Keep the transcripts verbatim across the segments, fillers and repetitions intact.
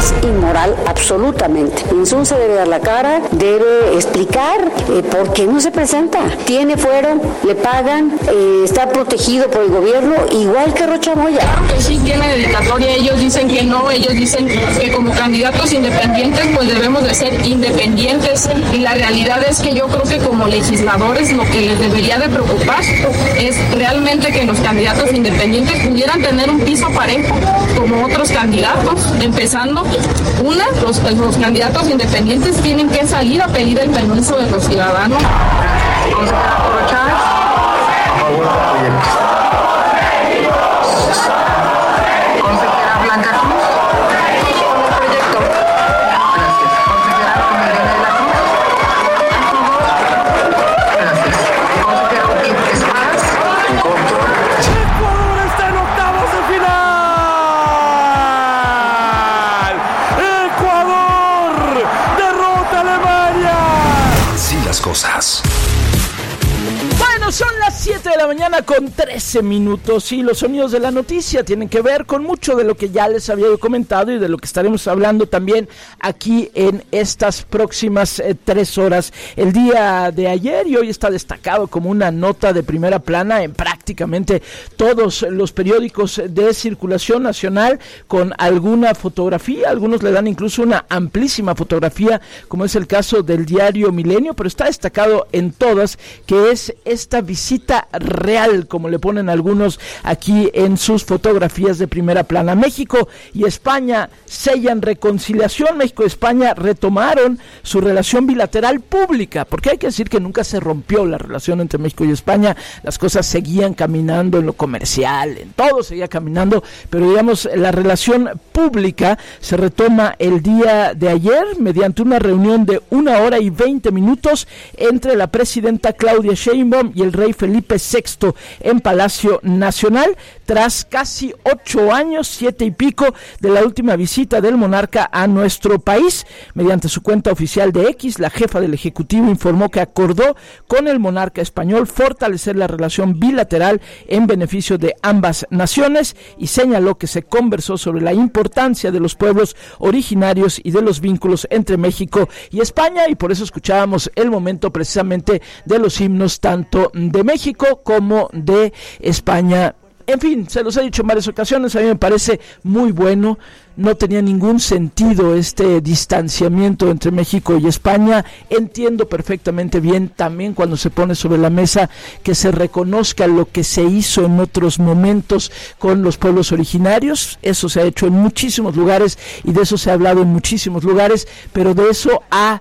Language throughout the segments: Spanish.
es inmoral absolutamente. Insunza debe dar la cara, debe explicar eh, por qué no se presenta. Tiene fuero, le pagan, eh, está protegido por el gobierno, igual que Rocha Moya. Claro que sí tiene dedicatoria, ellos dicen que no, ellos dicen que como candidatos independientes pues debemos de ser independientes, y la realidad es que yo creo que como legisladores lo que les debería de preocupar es realmente que los candidatos independientes pudieran tener un piso parejo como otros candidatos, empezando una, los, los candidatos independientes tienen que salir a pedir el permiso de los ciudadanos. Cosas. Bueno, son las siete de la mañana con trece minutos y los sonidos de la noticia tienen que ver con mucho de lo que ya les había comentado y de lo que estaremos hablando también aquí en estas próximas eh, tres horas. El día de ayer y hoy está destacado como una nota de primera plana en prácticamente todos los periódicos de circulación nacional, con alguna fotografía, algunos le dan incluso una amplísima fotografía, como es el caso del diario Milenio, pero está destacado en todas que es esta visita real, como le ponen algunos aquí en sus fotografías de primera plana. México y España sellan reconciliación. México y España retomaron su relación bilateral pública, porque hay que decir que nunca se rompió la relación entre México y España. Las cosas seguían caminando en lo comercial, en todo seguía caminando, pero digamos la relación pública se retoma el día de ayer mediante una reunión de una hora y veinte minutos entre la presidenta Claudia Sheinbaum y el rey Felipe sexto en Palacio Nacional, tras casi ocho años, siete y pico, de la última visita del monarca a nuestro país. Mediante su cuenta oficial de X, la jefa del Ejecutivo informó que acordó con el monarca español fortalecer la relación bilateral en beneficio de ambas naciones, y señaló que se conversó sobre la importancia de los pueblos originarios y de los vínculos entre México y España, y por eso escuchábamos el momento precisamente de los himnos tanto de México como de España. En fin, se los he dicho en varias ocasiones, a mí me parece muy bueno. No tenía ningún sentido este distanciamiento entre México y España. Entiendo perfectamente bien también cuando se pone sobre la mesa que se reconozca lo que se hizo en otros momentos con los pueblos originarios. Eso se ha hecho en muchísimos lugares y de eso se ha hablado en muchísimos lugares, pero de eso a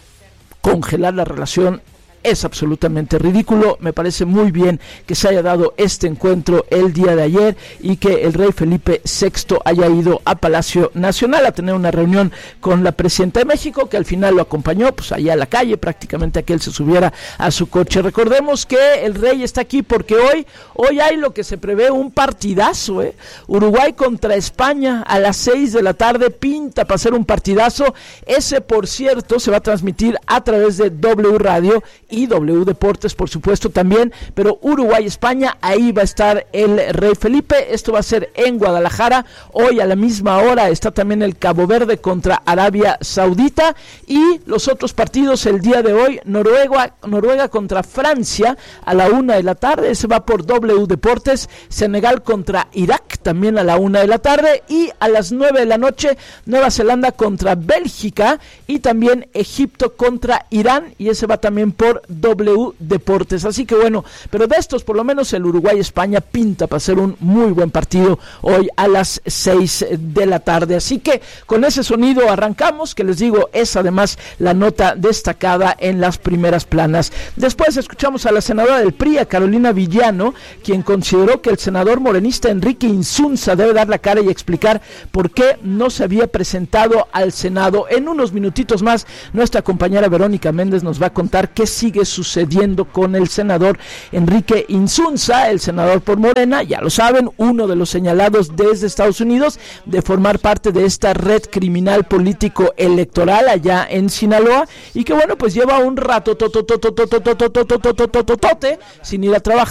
congelar la relación es absolutamente ridículo. Me parece muy bien que se haya dado este encuentro el día de ayer y que el rey Felipe sexto haya ido a Palacio Nacional a tener una reunión con la presidenta de México, que al final lo acompañó pues allá a la calle, prácticamente a que él se subiera a su coche. Recordemos que el rey está aquí porque hoy hoy hay lo que se prevé un partidazo, ¿eh? Uruguay contra España a las seis de la tarde, pinta para ser un partidazo. Ese, por cierto, se va a transmitir a través de W Radio y W Deportes, por supuesto, también, pero Uruguay-España, ahí va a estar el rey Felipe. Esto va a ser en Guadalajara. Hoy a la misma hora está también el Cabo Verde contra Arabia Saudita, y los otros partidos el día de hoy: Noruega, Noruega contra Francia a la una de la tarde, ese va por W Deportes. Senegal contra Irak también a la una de la tarde, y a las nueve de la noche Nueva Zelanda contra Bélgica, y también Egipto contra Irán, y ese va también por W Deportes. Así que bueno, pero de estos por lo menos el Uruguay-España pinta para ser un muy buen partido hoy a las seis de la tarde. Así que con ese sonido arrancamos, que les digo es además la nota destacada en las primeras planas. Después escuchamos a la senadora del P R I, a Carolina Villano, quien consideró que el senador morenista Enrique Insunza debe dar la cara y explicar por qué no se había presentado al Senado. En unos minutitos más nuestra compañera Verónica Méndez nos va a contar qué sigue sucediendo con el senador Enrique Insunza, el senador por Morena, ya lo saben, uno de los señalados desde Estados Unidos de formar parte de esta red criminal político electoral allá en Sinaloa, y que bueno, pues lleva un rato sin ir a trabajar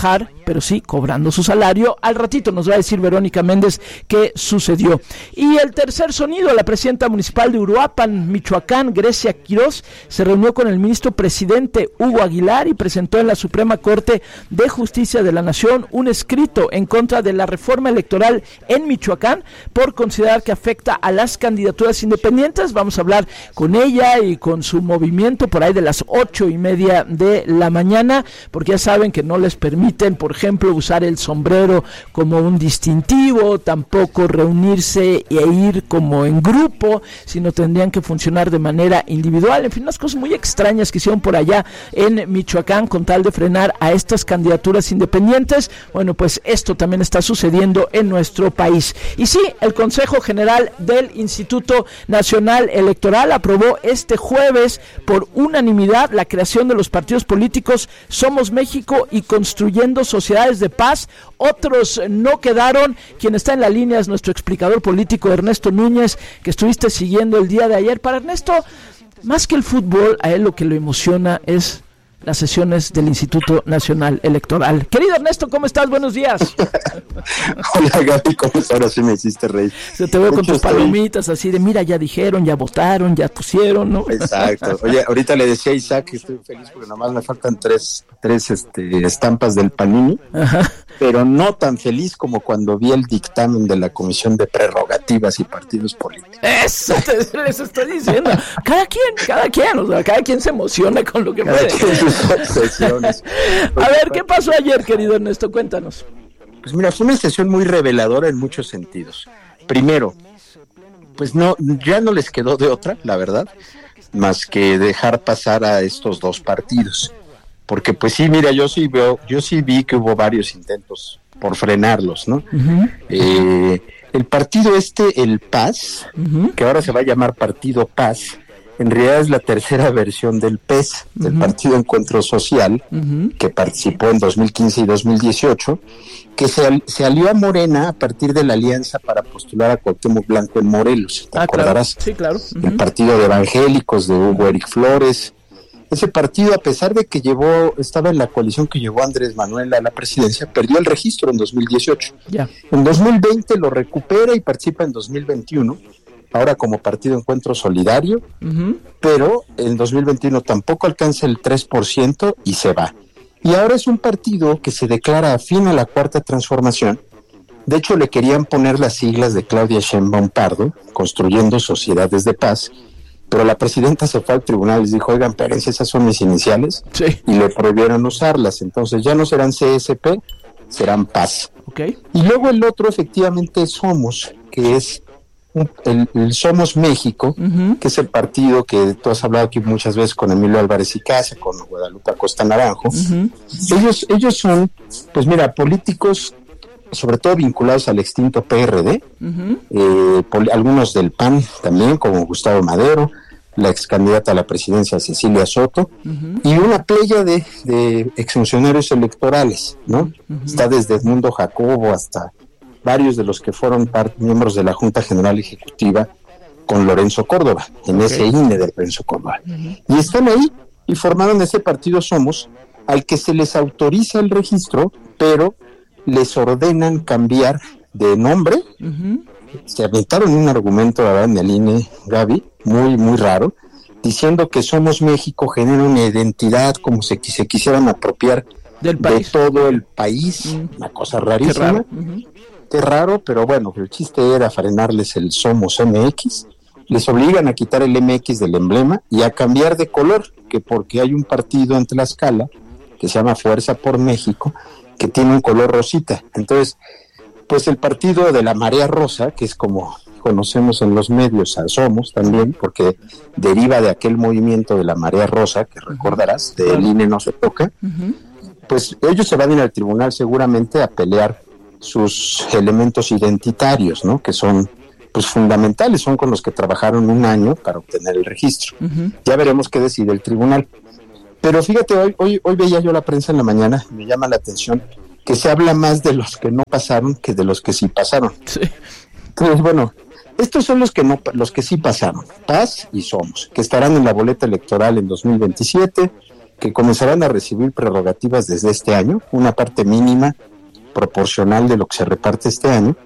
pero sí cobrando su salario. Al ratito nos va a decir Verónica Méndez qué sucedió. Y el tercer sonido, la presidenta municipal de Uruapan, Michoacán, Grecia Quirós, se reunió con el ministro presidente Hugo Aguilar y presentó en la Suprema Corte de Justicia de la Nación un escrito en contra de la reforma electoral en Michoacán por considerar que afecta a las candidaturas independientes. Vamos a hablar con ella y con su movimiento por ahí de las ocho y media de la mañana, porque ya saben que no les permiten, por ejemplo, usar el sombrero como un distintivo, tampoco reunirse e ir como en grupo, sino tendrían que funcionar de manera individual. En fin, unas cosas muy extrañas que hicieron por allá en Michoacán con tal de frenar a estas candidaturas independientes. Bueno, pues esto también está sucediendo en nuestro país. Y sí, el Consejo General del Instituto Nacional Electoral aprobó este jueves por unanimidad la creación de los partidos políticos Somos México y Construyendo Sociedades de Paz. Otros no quedaron. Quien está en la línea es nuestro explicador político Ernesto Núñez, que estuviste siguiendo el día de ayer. Para Ernesto, más que el fútbol, a él lo que lo emociona es las sesiones del Instituto Nacional Electoral. Querido Ernesto, ¿cómo estás? Buenos días. Hola Gaby, ¿cómo estás? Ahora sí me hiciste reír. Se te veo con tus palomitas así de, mira, ya dijeron, ya votaron, ya pusieron, ¿no? Exacto. Oye, ahorita le decía a Isaac que estoy feliz porque nomás me faltan tres, tres este, estampas del Panini. Ajá. Pero no tan feliz como cuando vi el dictamen de la Comisión de Prerrogativas y Partidos Políticos. Eso te les estoy diciendo. Cada quien, cada quien, o sea, cada quien se emociona con lo que cada puede. Quien sus obsesiones. A ver, ¿qué pasó ayer, querido Ernesto? Cuéntanos. Pues mira, fue una sesión muy reveladora en muchos sentidos. Primero, pues no, ya no les quedó de otra, la verdad, más que dejar pasar a estos dos partidos. Porque pues sí, mira, yo sí veo, yo sí vi que hubo varios intentos por frenarlos, ¿no? Uh-huh. Eh, el partido este, el P A S, uh-huh. que ahora se va a llamar Partido P A S, en realidad es la tercera versión del P E S, uh-huh. del Partido Encuentro Social, uh-huh. que participó en dos mil quince y dos mil dieciocho, que se, al, se alió a Morena a partir de la alianza para postular a Cuauhtémoc Blanco en Morelos, ¿te ah, acordarás? Claro. Sí, claro. Uh-huh. El partido de evangélicos de Hugo Eric Flores. Ese partido, a pesar de que llevó, estaba en la coalición que llevó a Andrés Manuel a la presidencia, perdió el registro en dos mil dieciocho. Yeah. En dos mil veinte lo recupera y participa en dos mil veintiuno, ahora como Partido Encuentro Solidario, uh-huh. pero en dos mil veintiuno tampoco alcanza el tres por ciento y se va. Y ahora es un partido que se declara afín a la Cuarta Transformación. De hecho, le querían poner las siglas de Claudia Sheinbaum Pardo, Construyendo Sociedades de Paz, pero la presidenta se fue al tribunal y les dijo, oigan, pero esas son mis iniciales, sí. y le prohibieron usarlas, entonces ya no serán C S P, serán Paz. Okay. Y luego el otro efectivamente es Somos, que es un, el, el Somos México, uh-huh. que es el partido que tú has hablado aquí muchas veces con Emilio Álvarez y Casa, con Guadalupe Acosta Naranjo. Uh-huh. Ellos, ellos son, pues mira, políticos sobre todo vinculados al extinto P R D, uh-huh. eh, pol- algunos del P A N también, como Gustavo Madero, la ex candidata a la presidencia Cecilia Soto, uh-huh. y una playa de, de exfuncionarios electorales, ¿no? Uh-huh. Está desde Edmundo Jacobo hasta varios de los que fueron part- miembros de la Junta General Ejecutiva con Lorenzo Córdoba, en okay. ese I N E de Lorenzo Córdoba. Uh-huh. Y están ahí y formaron ese partido Somos, al que se les autoriza el registro, pero les ordenan cambiar de nombre. Uh-huh. Se aventaron un argumento, la verdad, en el I N E, Gaby, muy, muy raro, diciendo que Somos México genera una identidad como si se, se quisieran apropiar del país. De todo el país, uh-huh. una cosa rarísima. Qué raro. Uh-huh. Qué raro, pero bueno, el chiste era frenarles el Somos M X, les obligan a quitar el M X del emblema y a cambiar de color, que porque hay un partido en Tlaxcala que se llama Fuerza por México, que tiene un color rosita. Entonces, pues el partido de la Marea Rosa, que es como conocemos en los medios a Somos también, porque deriva de aquel movimiento de la Marea Rosa, que recordarás, del I N E no se toca, uh-huh. pues ellos se van a ir al tribunal seguramente a pelear sus elementos identitarios, ¿no? Que son pues fundamentales, son con los que trabajaron un año para obtener el registro. Uh-huh. Ya veremos qué decide el tribunal. Pero fíjate, hoy, hoy, hoy veía yo la prensa en la mañana, me llama la atención que se habla más de los que no pasaron que de los que sí pasaron. Sí. Entonces, bueno, estos son los que no, los que sí pasaron, Paz y Somos, que estarán en la boleta electoral en dos mil veintisiete, que comenzarán a recibir prerrogativas desde este año, una parte mínima proporcional de lo que se reparte este año.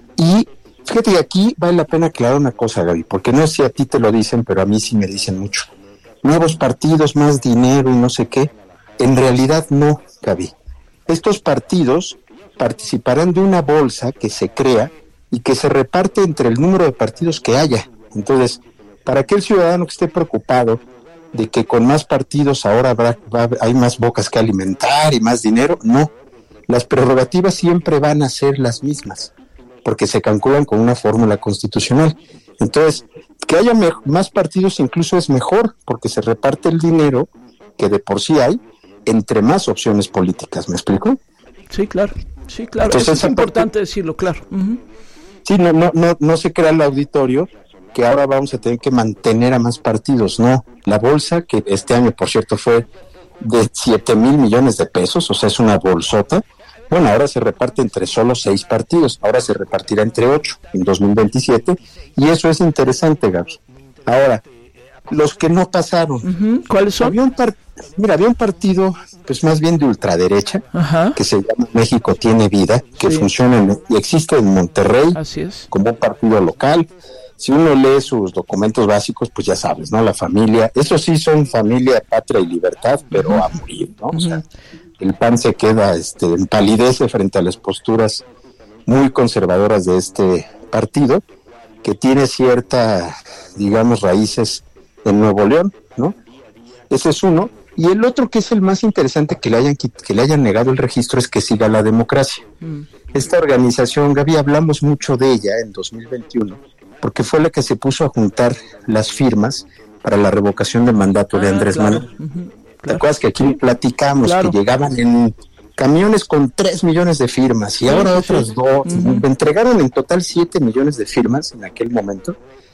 Y fíjate que aquí vale la pena aclarar una cosa, Gaby, porque no sé si a ti te lo dicen, pero a mí sí me dicen mucho. Nuevos partidos, más dinero y no sé qué. En realidad no, Gaby. Estos partidos participarán de una bolsa que se crea y que se reparte entre el número de partidos que haya. Entonces, para aquel ciudadano que esté preocupado de que con más partidos ahora habrá, va, hay más bocas que alimentar y más dinero, no. Las prerrogativas siempre van a ser las mismas, porque se calculan con una fórmula constitucional. Entonces, que haya me- más partidos incluso es mejor, porque se reparte el dinero que de por sí hay entre más opciones políticas, ¿me explico? Sí, claro, sí, claro. Entonces, Eso es importante parte... decirlo, claro. Uh-huh. Sí, no, no, no, no se crea el auditorio que ahora vamos a tener que mantener a más partidos, no. La bolsa, que este año, por cierto, fue de siete mil millones de pesos, o sea, es una bolsota. Bueno, ahora se reparte entre solo seis partidos, ahora se repartirá entre ocho en dos mil veintisiete, y eso es interesante, Gaby. Ahora, los que no pasaron. Uh-huh. ¿Cuáles son? Había un par- Mira, había un partido, pues más bien de ultraderecha, uh-huh. que se llama México Tiene Vida, que sí. funciona en, y existe en Monterrey. Así es. Como un partido local. Si uno lee sus documentos básicos, pues ya sabes, ¿no? La familia, eso sí son familia, patria y libertad, pero uh-huh. a morir, ¿no? Uh-huh. O sea, el P A N se queda, este, empalidece frente a las posturas muy conservadoras de este partido, que tiene cierta, digamos, raíces en Nuevo León, ¿no? Ese es uno. Y el otro, que es el más interesante, que le hayan que le hayan negado el registro, es que siga la democracia. Mm. Esta organización, Gaby, hablamos mucho de ella en dos mil veintiuno, porque fue la que se puso a juntar las firmas para la revocación del mandato ah, de Andrés claro. Manuel. Uh-huh. Claro. ¿Te acuerdas que aquí platicamos claro. que llegaban en camiones con tres millones de firmas y sí, ahora sí, otros sí. dos? Uh-huh. Entregaron en total siete millones de firmas en aquel momento,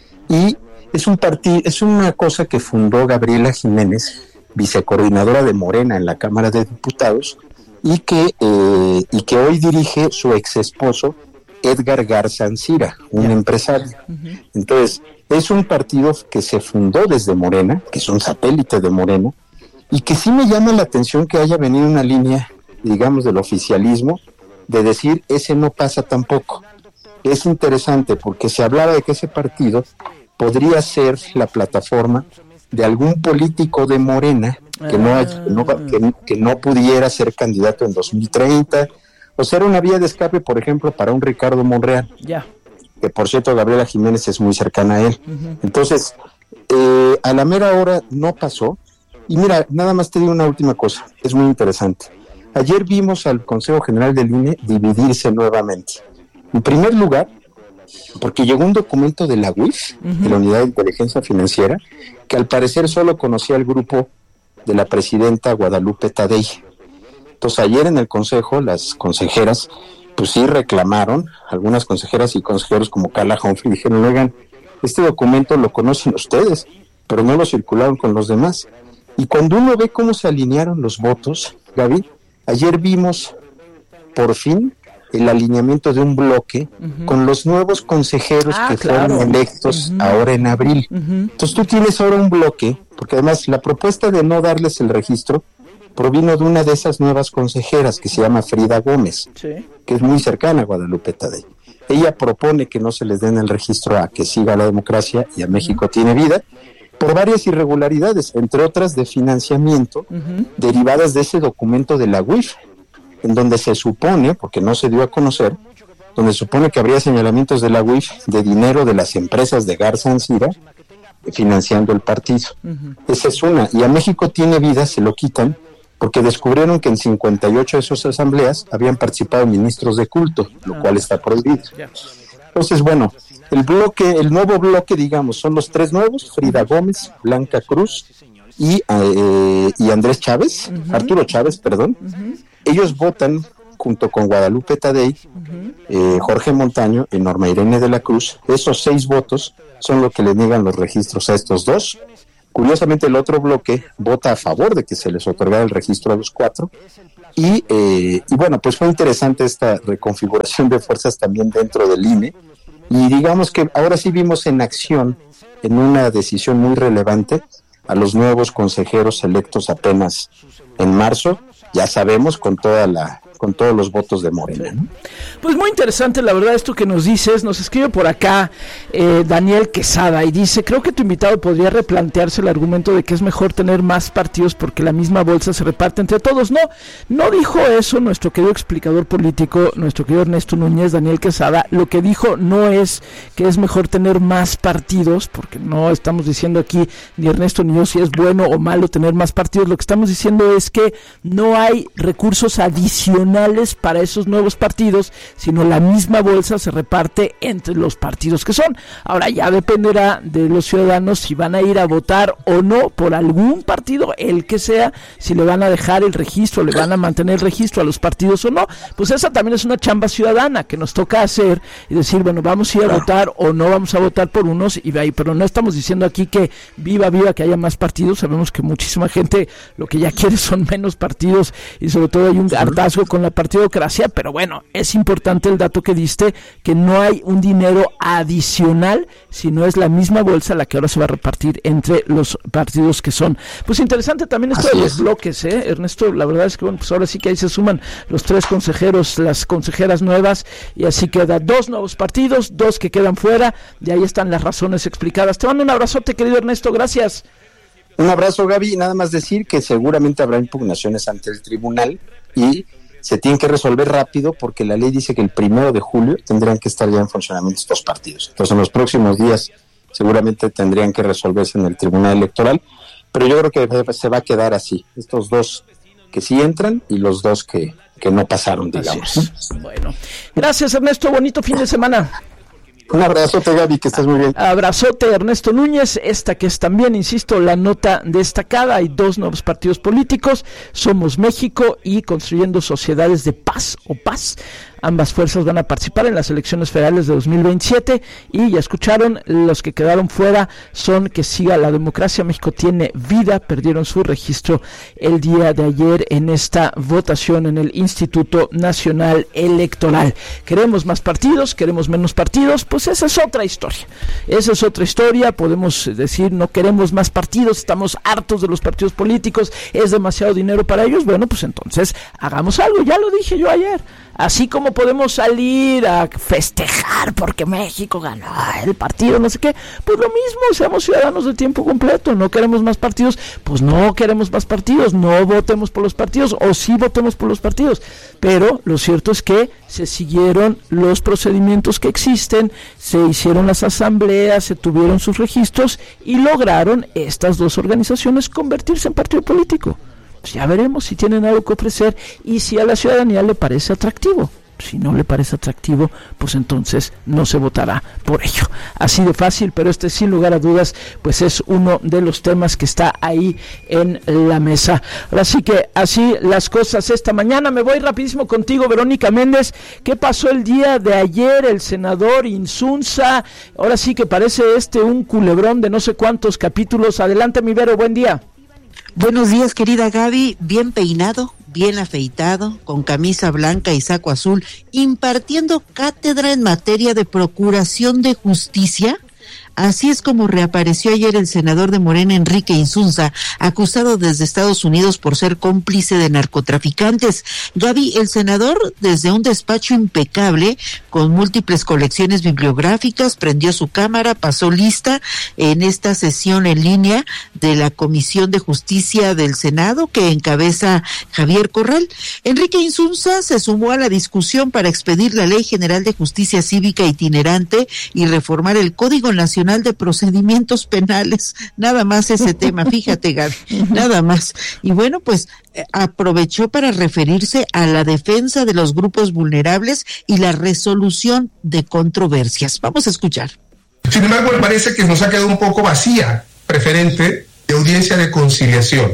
y es un partido, es una cosa que fundó Gabriela Jiménez, vicecoordinadora de Morena en la Cámara de Diputados, y que eh, y que hoy dirige su ex esposo Edgar Garza Ancira, un yeah. empresario. Uh-huh. Entonces, es un partido que se fundó desde Morena, que es un satélite de Morena, y que sí me llama la atención que haya venido una línea, digamos, del oficialismo, de decir, ese no pasa tampoco. Es interesante porque se hablaba de que ese partido podría ser la plataforma de algún político de Morena que no, hay, que, no que, que no pudiera ser candidato en dos mil treinta, o ser una vía de escape, por ejemplo, para un Ricardo Monreal, yeah. que por cierto Gabriela Jiménez es muy cercana a él. Uh-huh. Entonces, eh, a la mera hora no pasó. Y mira, nada más te digo una última cosa, es muy interesante. Ayer vimos al Consejo General del I N E dividirse nuevamente. En primer lugar, porque llegó un documento de la U I F, uh-huh. de la Unidad de Inteligencia Financiera, que al parecer solo conocía el grupo de la presidenta Guadalupe Tadei. Entonces ayer en el Consejo las consejeras pues sí reclamaron, algunas consejeras y consejeros como Carla Humphrey dijeron, oigan, este documento lo conocen ustedes, pero no lo circularon con los demás. Y cuando uno ve cómo se alinearon los votos, Gaby, ayer vimos por fin el alineamiento de un bloque uh-huh. con los nuevos consejeros ah, que claro. fueron electos uh-huh. ahora en abril. Uh-huh. Entonces tú tienes ahora un bloque, porque además la propuesta de no darles el registro provino de una de esas nuevas consejeras que se llama Frida Gómez, sí. que es muy cercana a Guadalupe Tadei. Ella propone que no se les den el registro a que siga la democracia y a México uh-huh. tiene vida, por varias irregularidades, entre otras de financiamiento, uh-huh. derivadas de ese documento de la U I F, en donde se supone, porque no se dio a conocer, donde se supone que habría señalamientos de la U I F de dinero de las empresas de Garza Ancira financiando el partido. Uh-huh. Esa es una. Y a México Tiene Vida se lo quitan porque descubrieron que en cincuenta y ocho de esas asambleas habían participado ministros de culto, lo uh-huh. cual está prohibido. Yeah. Entonces, bueno, el bloque, el nuevo bloque, digamos, son los tres nuevos, Frida Gómez, Blanca Cruz y, eh, y Andrés Chávez, uh-huh. Arturo Chávez, perdón. Uh-huh. Ellos votan junto con Guadalupe Tadei, uh-huh. eh, Jorge Montaño y Norma Irene de la Cruz. Esos seis votos son los que le niegan los registros a estos dos. Curiosamente, el otro bloque vota a favor de que se les otorgara el registro a los cuatro. Y, eh, y bueno, pues fue interesante esta reconfiguración de fuerzas también dentro del I N E. Y digamos que ahora sí vimos en acción, en una decisión muy relevante, a los nuevos consejeros electos apenas en marzo, ya sabemos, con toda la con todos los votos de Morena, ¿no? Pues muy interesante, la verdad, esto que nos dices. Nos escribe por acá eh, Daniel Quesada y dice: creo que tu invitado podría replantearse el argumento de que es mejor tener más partidos porque la misma bolsa se reparte entre todos. No, no dijo eso nuestro querido explicador político, nuestro querido Ernesto Núñez, Daniel Quesada. Lo que dijo no es que es mejor tener más partidos, porque no estamos diciendo aquí ni Ernesto ni yo si es bueno o malo tener más partidos. Lo que estamos diciendo es que no hay recursos adicionales para esos nuevos partidos, sino la misma bolsa se reparte entre los partidos que son. Ahora ya dependerá de los ciudadanos si van a ir a votar o no por algún partido, el que sea, si le van a dejar el registro, le van a mantener el registro a los partidos o no. Pues esa también es una chamba ciudadana que nos toca hacer y decir, bueno, vamos a ir a votar o no vamos a votar por unos, y ahí, pero no estamos diciendo aquí que viva, viva que haya más partidos. Sabemos que muchísima gente lo que ya quiere son menos partidos y sobre todo hay un hartazgo con la partidocracia, pero bueno, es importante el dato que diste, que no hay un dinero adicional, sino es la misma bolsa la que ahora se va a repartir entre los partidos que son. Pues interesante también esto Así de los es. bloques, ¿eh, Ernesto? La verdad es que bueno, pues ahora sí que ahí se suman los tres consejeros, las consejeras nuevas, y así queda dos nuevos partidos, dos que quedan fuera, y ahí están las razones explicadas. Te mando un abrazote, querido Ernesto, gracias. Un abrazo, Gaby. Nada más decir que seguramente habrá impugnaciones ante el tribunal y se tienen que resolver rápido porque la ley dice que el primero de julio tendrían que estar ya en funcionamiento estos partidos. Entonces en los próximos días seguramente tendrían que resolverse en el Tribunal Electoral, pero yo creo que se va a quedar así, estos dos que sí entran y los dos que, que no pasaron, digamos. ¿No? Bueno, gracias Ernesto, bonito fin de semana. Un abrazote, Gaby, que estés muy bien. Abrazote, Ernesto Núñez. Esta que es también, insisto, la nota destacada. Hay dos nuevos partidos políticos, Somos México y Construyendo Sociedades de Paz o Paz. Ambas fuerzas van a participar en las elecciones federales de dos mil veintisiete y ya escucharon, los que quedaron fuera son Que Siga la Democracia, México Tiene Vida, perdieron su registro el día de ayer en esta votación en el Instituto Nacional Electoral. ¿Queremos más partidos? ¿Queremos menos partidos? Pues esa es otra historia. Esa es otra historia. Podemos decir no queremos más partidos, estamos hartos de los partidos políticos, es demasiado dinero para ellos. Bueno, pues entonces hagamos algo, ya lo dije yo ayer. Así como podemos salir a festejar porque México ganó el partido, no sé qué, pues lo mismo, seamos ciudadanos de tiempo completo. No queremos más partidos, pues no queremos más partidos, no votemos por los partidos, o sí votemos por los partidos. Pero lo cierto es que se siguieron los procedimientos que existen, se hicieron las asambleas, se tuvieron sus registros y lograron estas dos organizaciones convertirse en partido político. Ya veremos si tienen algo que ofrecer y si a la ciudadanía le parece atractivo. Si no le parece atractivo, pues entonces no se votará por ello. Así de fácil, pero este sin lugar a dudas, pues es uno de los temas que está ahí en la mesa. Así que así las cosas esta mañana. Me voy rapidísimo contigo, Verónica Méndez. ¿Qué pasó el día de ayer? El senador Insunza, ahora sí que parece este un culebrón de no sé cuántos capítulos. Adelante, mi Vero, buen día. Buenos días, querida Gaby, bien peinado, bien afeitado, con camisa blanca y saco azul, impartiendo cátedra en materia de procuración de justicia. Así es como reapareció ayer el senador de Morena, Enrique Insunza, acusado desde Estados Unidos por ser cómplice de narcotraficantes. Gaby, el senador, desde un despacho impecable, con múltiples colecciones bibliográficas, prendió su cámara, pasó lista en esta sesión en línea de la Comisión de Justicia del Senado, que encabeza Javier Corral. Enrique Insunza se sumó a la discusión para expedir la Ley General de Justicia Cívica itinerante y reformar el Código Nacional de Procedimientos Penales. Nada más ese tema, fíjate, Gaby, nada más. Y bueno, pues eh, aprovechó para referirse a la defensa de los grupos vulnerables y la resolución de controversias. Vamos a escuchar. Sin embargo, me parece que nos ha quedado un poco vacía preferente de audiencia de conciliación.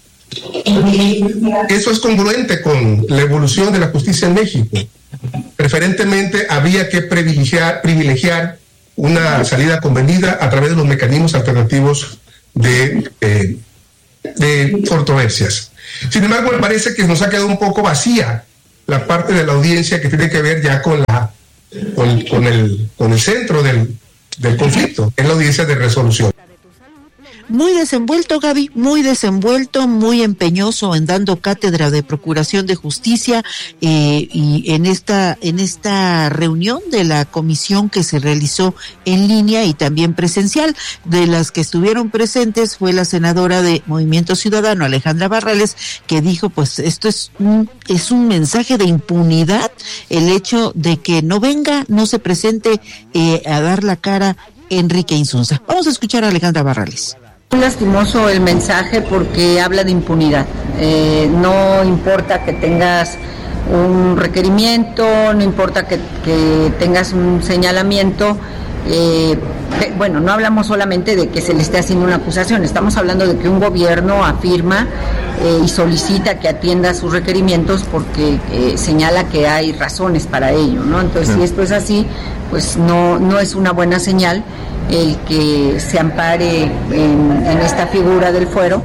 Eso es congruente con la evolución de la justicia en México. Preferentemente habría que privilegiar, privilegiar una salida convenida a través de los mecanismos alternativos de, eh, de controversias. Sin embargo, me parece que nos ha quedado un poco vacía la parte de la audiencia que tiene que ver ya con la con, con el con el centro del, del conflicto, que es la audiencia de resolución. Muy desenvuelto, Gaby, muy desenvuelto, muy empeñoso en dando cátedra de Procuración de Justicia eh, y en esta en esta reunión de la comisión que se realizó en línea y también presencial. De las que estuvieron presentes fue la senadora de Movimiento Ciudadano, Alejandra Barrales, que dijo, pues esto es un, es un mensaje de impunidad, el hecho de que no venga, no se presente eh, a dar la cara Enrique Insunza. Vamos a escuchar a Alejandra Barrales. Muy lastimoso el mensaje porque habla de impunidad. Eh, no importa que tengas un requerimiento, no importa que, que tengas un señalamiento. Eh, bueno, no hablamos solamente de que se le esté haciendo una acusación, estamos hablando de que un gobierno afirma eh, y solicita que atienda sus requerimientos porque eh, señala que hay razones para ello, ¿no? Entonces, sí. Si esto es así, pues no, no es una buena señal el que se ampare en, en esta figura del fuero.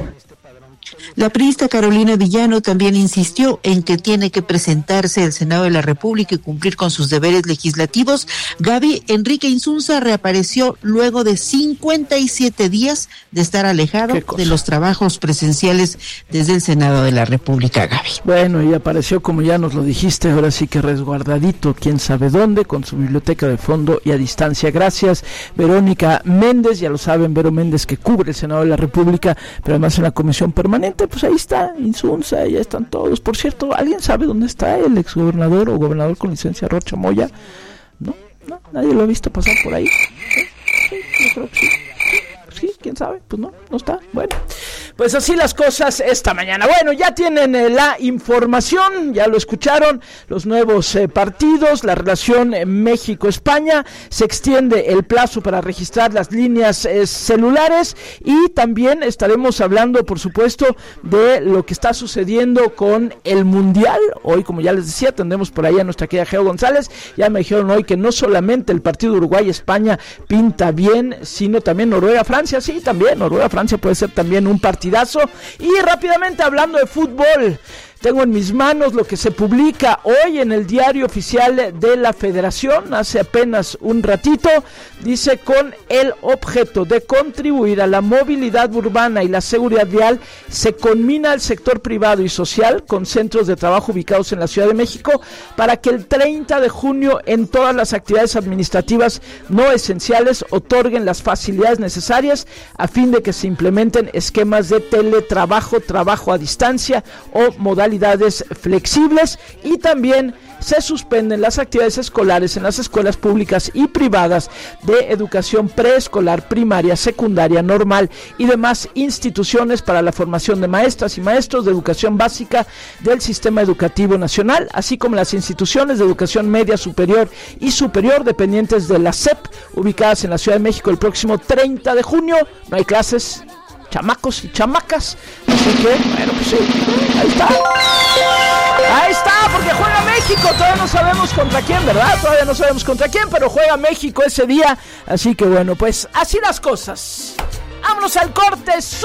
La priista Carolina Villano también insistió en que tiene que presentarse al Senado de la República y cumplir con sus deberes legislativos. Gaby, Enrique Insunza reapareció luego de cincuenta y siete días de estar alejado de los trabajos presenciales desde el Senado de la República, Gaby. Bueno, y apareció, como ya nos lo dijiste, ahora sí que resguardadito, quién sabe dónde, con su biblioteca de fondo y a distancia. Gracias, Verónica Méndez, ya lo saben, Vero Méndez, que cubre el Senado de la República, pero además en la comisión permanente. Pues ahí está Insunza, ya están todos. Por cierto, ¿alguien sabe dónde está el exgobernador o gobernador con licencia Rocha Moya? No, no, nadie lo ha visto pasar por ahí. Sí, sí, yo creo que sí. Sí, quién sabe, pues no, no está. Bueno, pues así las cosas esta mañana. Bueno, ya tienen eh, la información, ya lo escucharon, los nuevos eh, partidos, la relación eh, México-España, se extiende el plazo para registrar las líneas eh, celulares y también estaremos hablando, por supuesto, de lo que está sucediendo con el Mundial. Hoy, como ya les decía, tendremos por ahí a nuestra querida Geo González. Ya me dijeron hoy que no solamente el partido Uruguay-España pinta bien, sino también Noruega-Francia. Sí, también, Noruega-Francia puede ser también un partidazo. Y rápidamente hablando de fútbol, tengo en mis manos lo que se publica hoy en el Diario Oficial de la Federación, hace apenas un ratito. Dice: con el objeto de contribuir a la movilidad urbana y la seguridad vial, se conmina al sector privado y social con centros de trabajo ubicados en la Ciudad de México para que el treinta de junio en todas las actividades administrativas no esenciales otorguen las facilidades necesarias a fin de que se implementen esquemas de teletrabajo, trabajo a distancia o modalidades flexibles, y también se suspenden las actividades escolares en las escuelas públicas y privadas de educación preescolar, primaria, secundaria, normal y demás instituciones para la formación de maestras y maestros de educación básica del Sistema Educativo Nacional, así como las instituciones de educación media, superior y superior dependientes de la S E P, ubicadas en la Ciudad de México el próximo treinta de junio. No hay clases, chamacos y chamacas, así que, bueno, pues sí, ahí está, ahí está, porque juega México, todavía no sabemos contra quién, ¿verdad? Todavía no sabemos contra quién, pero juega México ese día, así que bueno, pues así las cosas. Vámonos al corte.